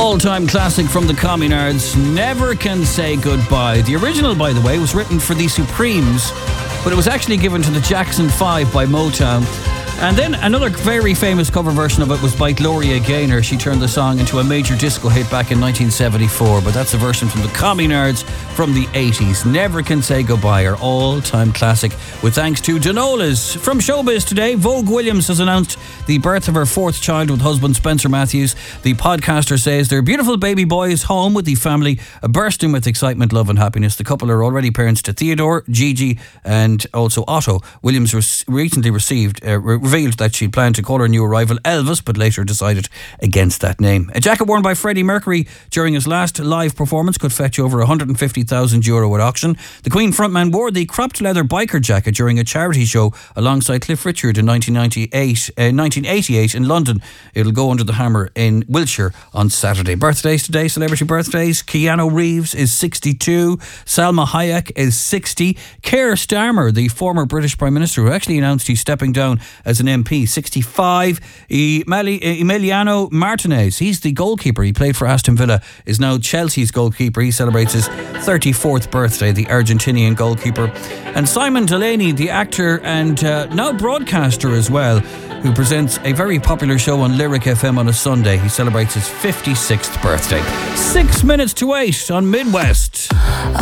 All-time classic from the Communards, Never Can Say Goodbye. The original, by the way, was written for the Supremes, but it was actually given to the Jackson 5 by Motown. And then another very famous cover version of it was by Gloria Gaynor. She turned the song into a major disco hit back in 1974, but that's a version from the Communards from the 80s. Never Can Say Goodbye, our all-time classic, with thanks to Danolas. From Showbiz today, Vogue Williams has announced the birth of her fourth child with husband Spencer Matthews. The podcaster says their beautiful baby boy is home with the family, bursting with excitement, love and happiness. The couple are already parents to Theodore, Gigi and also Otto. Williams recently revealed that she planned to call her new arrival Elvis, but later decided against that name. A jacket worn by Freddie Mercury during his last live performance could fetch over €150,000 at auction. The Queen frontman wore the cropped leather biker jacket during a charity show alongside Cliff Richard in 1988 in London. It'll go under the hammer in Wiltshire on Saturday. Birthdays today, celebrity birthdays. Keanu Reeves is 62. Salma Hayek is 60. Keir Starmer, the former British Prime Minister who actually announced he's stepping down as an MP, 65. Emiliano Martinez, he's the goalkeeper. He played for Aston Villa, is now Chelsea's goalkeeper. He celebrates his 34th birthday, the Argentinian goalkeeper. And Simon Delaney, the actor and now broadcaster as well, who presents a very popular show on Lyric FM on a Sunday. He celebrates his 56th birthday. 6 minutes to 8 on Midwest.